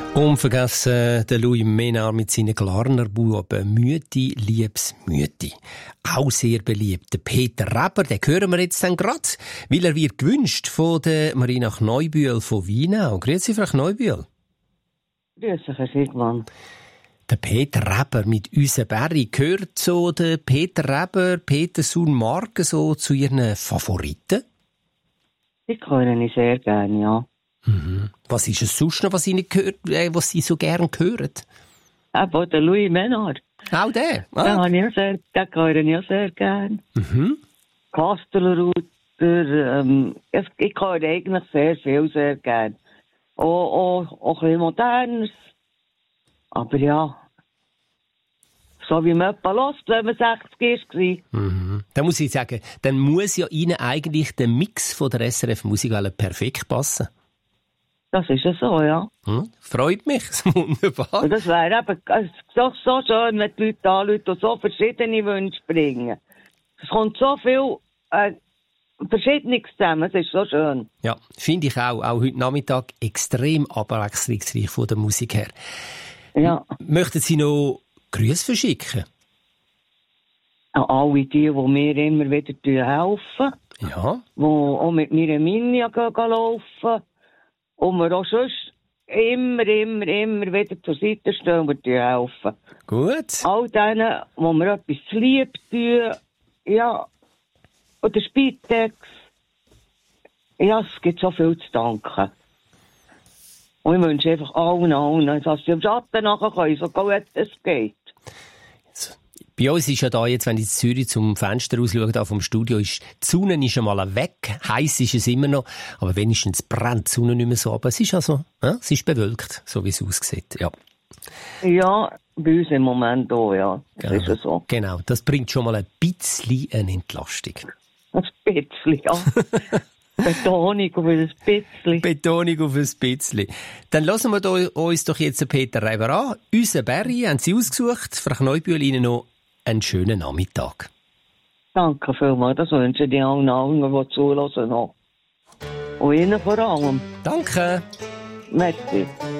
Unvergessen der Louis Ménard mit seinen Glarnerbuben «Mütti, liebs Mütti». Auch sehr beliebt. Der Peter Reber, den hören wir jetzt dann gerade, weil er wird gewünscht von der Marina Kneubühl von Weinau. Grüezi, Frau Kneubühl. Grüezi, Herr Sigmann. Der Peter Reber mit «Use Berry». Gehört so der Peter Reber, Peter Sohn Marken so zu Ihren Favoriten? Ich höre ihn sehr gerne, ja. Mhm. Was ist es sonst noch, was Sie so gerne hören? Eben der Louis Ménard. Auch der? Den höre ich auch sehr gerne. Mhm. Kastelruther, ich höre eigentlich sehr viel sehr gerne. Auch ein bisschen Modernes. Aber ja, so wie man etwa hört, wenn man 60 war. Mhm. Da muss ich sagen, dann muss ja Ihnen eigentlich der Mix von der SRF Musikhalle perfekt passen. Das ist ja so, ja. Freut mich, wunderbar. Und das wäre eben so schön, wenn die Leute anrufen und so verschiedene Wünsche bringen. Es kommt so viel Verschiedenes zusammen, es ist so schön. Ja, finde ich auch. Auch heute Nachmittag extrem abwechslungsreich von der Musik her. Ja. Möchten Sie noch Grüße verschicken? An alle die mir immer wieder helfen. Ja. Die auch mit mir in Minia laufen. Und wir auch sonst immer wieder zur Seite stehen und helfen. Gut. All denen, wo wir etwas lieb tun, ja, oder Spitex. Ja, es gibt so viel zu danken. Und ich wünsche einfach allen, dass sie am Schatten nachher können, so gut es geht. Bei uns ist ja da jetzt, wenn ich in Zürich zum Fenster rausschaue, da vom Studio, ist die Sonne ist einmal weg. Heiß ist es immer noch. Aber wenigstens brennt die Sonne nicht mehr so. Aber es ist also, es ist bewölkt, so wie es aussieht, ja. Ja, bei uns im Moment auch, ja. Das ist ja so. Genau, das bringt schon mal ein bisschen eine Entlastung. Ein bisschen, ja. Betonung auf ein bisschen. Betonung auf ein bisschen. Dann lassen wir uns doch jetzt Peter Reber an. «Use Berry» haben Sie ausgesucht. Frau Kneubühl, Ihnen noch einen schönen Nachmittag. Danke vielmals. Das wünsche ich allen, die zuhören noch. Und Ihnen vor allem. Danke. Merci.